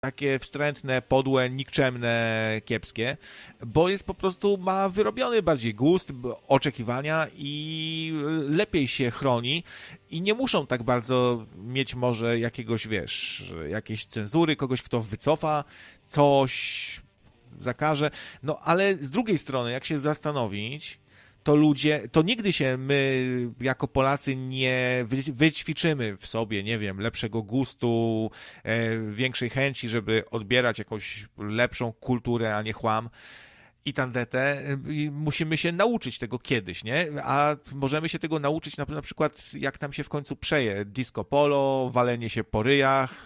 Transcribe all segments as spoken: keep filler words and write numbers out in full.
takie wstrętne, podłe, nikczemne, kiepskie, bo jest po prostu, ma wyrobiony bardziej gust, oczekiwania i lepiej się chroni i nie muszą tak bardzo mieć może jakiegoś, wiesz, jakiejś cenzury, kogoś, kto wycofa coś, zakaże, no ale z drugiej strony, jak się zastanowić, to ludzie, to nigdy się my jako Polacy nie wyćwiczymy w sobie, nie wiem, lepszego gustu, e, większej chęci, żeby odbierać jakąś lepszą kulturę, a nie chłam i tandetę. I musimy się nauczyć tego kiedyś, nie? A możemy się tego nauczyć na, na przykład, jak nam się w końcu przeje disco polo, walenie się po ryjach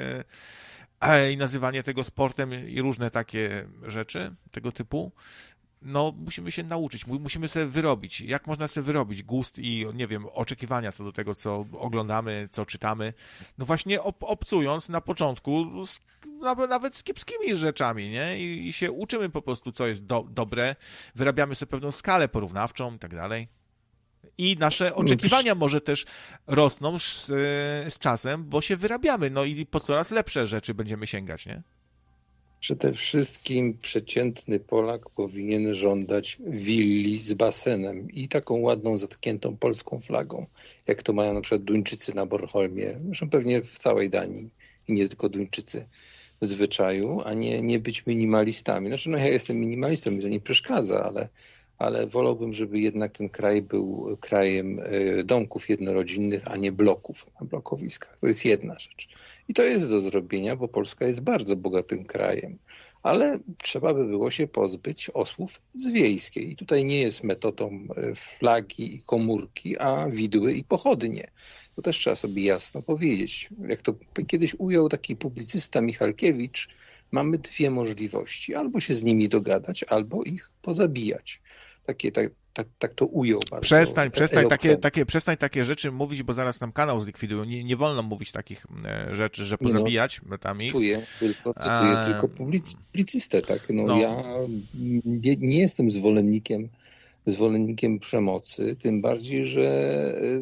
e, i nazywanie tego sportem i różne takie rzeczy tego typu. No, musimy się nauczyć, musimy sobie wyrobić, jak można sobie wyrobić gust i, nie wiem, oczekiwania co do tego, co oglądamy, co czytamy. No właśnie ob- obcując na początku z, nawet z kiepskimi rzeczami, nie? I, i się uczymy po prostu, co jest do, dobre, wyrabiamy sobie pewną skalę porównawczą i tak dalej. I nasze oczekiwania może też rosną z, z czasem, bo się wyrabiamy, no i po coraz lepsze rzeczy będziemy sięgać, nie? Przede wszystkim przeciętny Polak powinien żądać willi z basenem i taką ładną, zatkniętą polską flagą, jak to mają na przykład Duńczycy na Bornholmie, zresztą pewnie w całej Danii i nie tylko Duńczycy w zwyczaju, a nie, nie być minimalistami. Znaczy, no ja jestem minimalistą, mi to nie przeszkadza, ale, ale wolałbym, żeby jednak ten kraj był krajem domków jednorodzinnych, a nie bloków na blokowiskach. To jest jedna rzecz. I to jest do zrobienia, bo Polska jest bardzo bogatym krajem, ale trzeba by było się pozbyć osłów z wiejskiej. I tutaj nie jest metodą flagi i komórki, a widły i pochodnie. To też trzeba sobie jasno powiedzieć. Jak to kiedyś ujął taki publicysta Michalkiewicz, mamy dwie możliwości. Albo się z nimi dogadać, albo ich pozabijać. Takie, tak, tak, tak to ujął bardzo. Przestań, przestań takie, takie, przestań takie rzeczy mówić, bo zaraz nam kanał zlikwidują. Nie, nie wolno mówić takich e, rzeczy, że pozabijać metami. Cytuję tylko, cytuję A... tylko publicystę, tak. No, no. Ja nie, nie jestem zwolennikiem, zwolennikiem przemocy, tym bardziej, że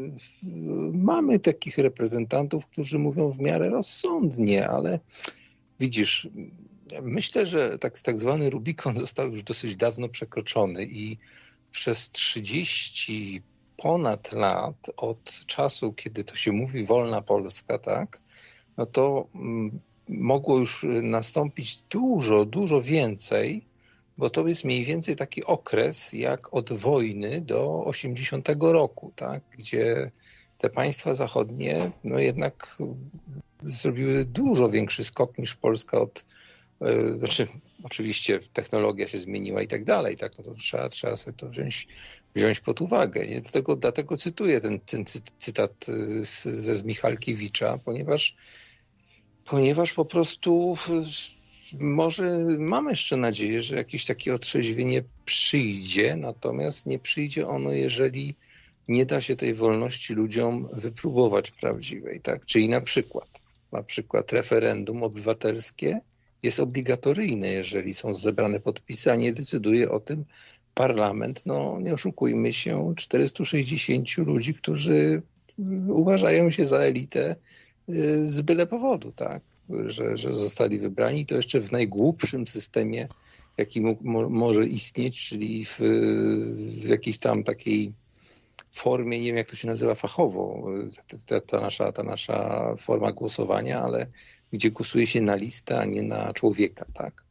mamy takich reprezentantów, którzy mówią w miarę rozsądnie, ale widzisz, myślę, że tak, tak zwany Rubikon został już dosyć dawno przekroczony i przez trzydzieści ponad lat od czasu, kiedy to się mówi wolna Polska, tak, no to mm, mogło już nastąpić dużo, dużo więcej, bo to jest mniej więcej taki okres jak od wojny do osiemdziesiątego roku, tak, gdzie te państwa zachodnie no jednak zrobiły dużo większy skok niż Polska od Znaczy, oczywiście technologia się zmieniła i tak dalej, tak, no to trzeba, trzeba sobie to wziąć, wziąć pod uwagę. Nie? Dlatego, dlatego cytuję ten, ten cytat z, ze z Michalkiewicza, ponieważ, ponieważ po prostu może mam jeszcze nadzieję, że jakieś takie otrzeźwienie przyjdzie, natomiast nie przyjdzie ono, jeżeli nie da się tej wolności ludziom wypróbować prawdziwej, tak? Czyli na przykład, na przykład referendum obywatelskie jest obligatoryjne, jeżeli są zebrane podpisy, a nie decyduje o tym parlament. No nie oszukujmy się, czterystu sześćdziesięciu ludzi, którzy uważają się za elitę z byle powodu, tak? Że, że zostali wybrani i to jeszcze w najgłupszym systemie, jaki mo- może istnieć, czyli w, w jakiejś tam takiej formie, nie wiem jak to się nazywa fachowo, ta, ta, nasza, ta nasza forma głosowania, ale gdzie głosuje się na listę, a nie na człowieka, tak?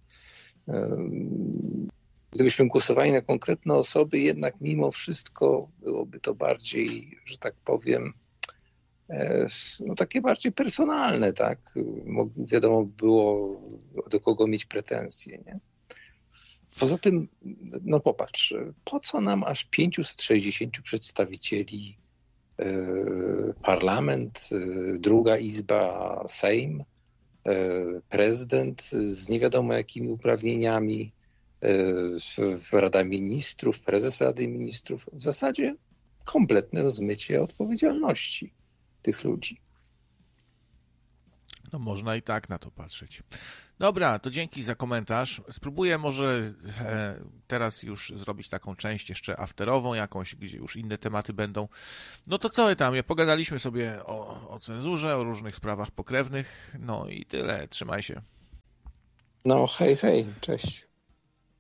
Gdybyśmy głosowali na konkretne osoby, jednak mimo wszystko byłoby to bardziej, że tak powiem, no takie bardziej personalne, tak? Wiadomo było, do kogo mieć pretensje, nie? Poza tym, no popatrz, po co nam aż pięćset sześćdziesięciu przedstawicieli, yy, parlament, yy, druga izba, Sejm, yy, prezydent z nie wiadomo jakimi uprawnieniami, yy, Rada Ministrów, prezes Rady Ministrów, w zasadzie kompletne rozmycie odpowiedzialności tych ludzi. No można i tak na to patrzeć. Dobra, to dzięki za komentarz. Spróbuję może e, teraz już zrobić taką część jeszcze afterową jakąś, gdzie już inne tematy będą. No to co tam? Pogadaliśmy sobie o, o cenzurze, o różnych sprawach pokrewnych. No i tyle. Trzymaj się. No hej, hej, cześć.